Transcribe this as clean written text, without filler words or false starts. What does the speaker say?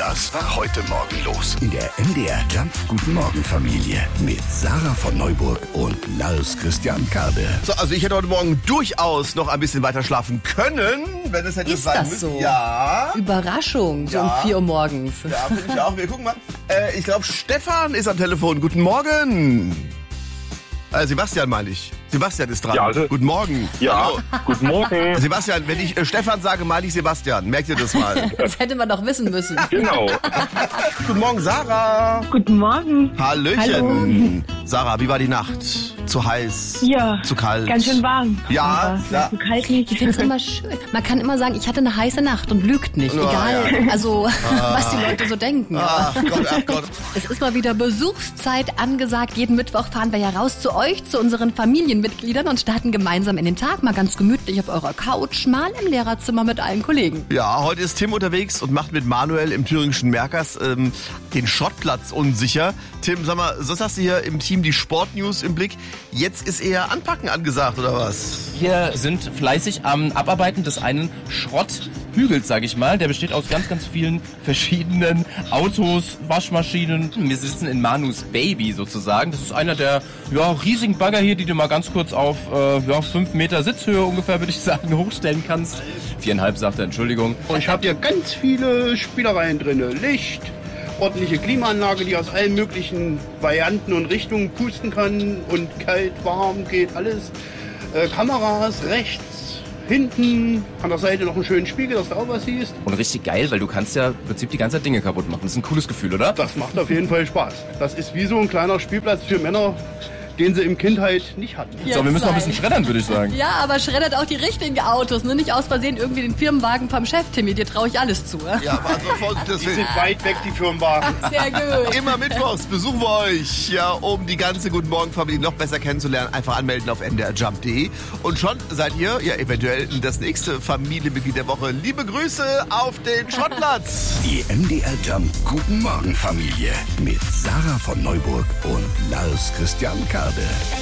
Das war heute Morgen los in der MDR Jump Guten Morgen Familie mit Sarah von Neuburg und Lars Christian Karde. So, also ich hätte heute Morgen durchaus noch ein bisschen weiter schlafen können, wenn es hätte Ist sein das müssen. so? Ja. Überraschung, so Ja. um 4 Uhr morgens. Ja, finde ich auch. Wir gucken mal. Ich glaube, Stefan ist am Telefon. Guten Morgen. Sebastian meine ich. Sebastian ist dran. Ja, also- Guten Morgen. Ja, Hallo. guten Morgen. Sebastian, wenn ich Stefan sage, meine ich Sebastian. Merkt ihr das mal? Das hätte man doch wissen müssen. Genau. Guten Morgen, Sarah. Guten Morgen. Hallöchen. Hallo. Sarah, wie war die Nacht? Zu heiß? Ja, Zu kalt? ganz schön warm. Ja, Aber ja. zu kalt nicht. Ich finde es immer schön. Man kann immer sagen, ich hatte eine heiße Nacht und lügt nicht. Oh, Egal, ja. also was die Leute so denken. Ach Gott, ach Gott. Es ist mal wieder Besuchszeit angesagt. Jeden Mittwoch fahren wir ja raus zu euch, zu unseren Familienmitgliedern und starten gemeinsam in den Tag. Mal ganz gemütlich auf eurer Couch, mal im Lehrerzimmer mit allen Kollegen. Ja, heute ist Tim unterwegs und macht mit Manuel im thüringischen Merkers den Schrottplatz unsicher. Tim, sag mal, sonst hast du hier im Team die Sportnews im Blick. Jetzt ist eher Anpacken angesagt, oder was? Wir sind fleißig am Abarbeiten des einen Schrotthügels, sage ich mal. Der besteht aus ganz, ganz vielen verschiedenen Autos, Waschmaschinen. Wir sitzen in Manus Baby sozusagen. Das ist einer der riesigen Bagger hier, die du mal ganz kurz auf 5 Meter Sitzhöhe ungefähr, würde ich sagen, hochstellen kannst. 4,5 sagt er, Entschuldigung. Und ich habe hier ganz viele Spielereien drin. Licht, ordentliche Klimaanlage, die aus allen möglichen Varianten und Richtungen pusten kann. Und kalt, warm geht alles. Kameras rechts, hinten, an der Seite noch einen schönen Spiegel, dass du auch was siehst. Und richtig geil, weil du kannst ja im Prinzip die ganze Zeit Dinge kaputt machen. Das ist ein cooles Gefühl, oder? Das macht auf jeden Fall Spaß. Das ist wie so ein kleiner Spielplatz für Männer, den sie in Kindheit nicht hatten. So, wir müssen noch ein bisschen schreddern, würde ich sagen. Ja, aber schreddert auch die richtigen Autos, ne? Nicht aus Versehen irgendwie den Firmenwagen vom Chef, Timmy. Dir traue ich alles zu. Ja, aber also folgendes Die sind weit weg, die Firmenwagen. Sehr gut. Immer mittwochs besuchen wir euch, ja, um die ganze Guten Morgen Familie noch besser kennenzulernen. Einfach anmelden auf ndrjump.de. Und schon seid ihr ja eventuell das nächste Familienmitglied der Woche. Liebe Grüße auf den Schrottplatz. Die MDR Jump Guten Morgen Familie mit Sarah von Neuburg und Lars Christian Karde.